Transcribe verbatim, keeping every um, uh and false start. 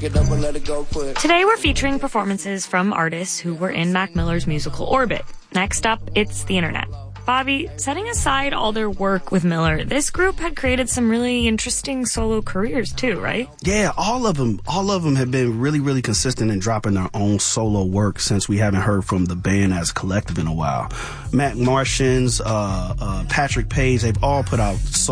fuck it up and let it go quick. Today we're featuring performances from artists who were in Mac Miller's musical orbit. Next up, it's the internet. Bobby, setting aside all their work with Miller, this group had created some really interesting solo careers too, right? Yeah, all of them, all of them have been really, really consistent in dropping their own solo work since we haven't heard from the band as a collective in a while. Mac Martians, uh, uh, Patrick Page, they've all put out solo